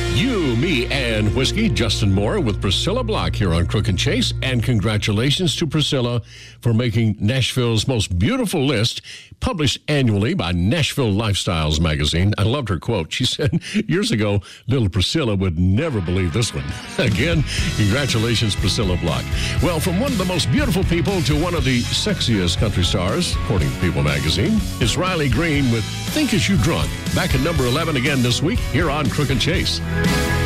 You, Me, and Whiskey. Justin Moore with Priscilla Block here on Crook and Chase. And congratulations to Priscilla for making Nashville's most beautiful list, published annually by Nashville Lifestyles magazine. I loved her quote. She said, years ago, little Priscilla would never believe this one. Again, congratulations, Priscilla Block. Well, from one of the most beautiful people to one of the sexiest country stars, according to People magazine, is Riley Green with Think Is You Drunk. Back at number 11 again this week here on Crook and Chase.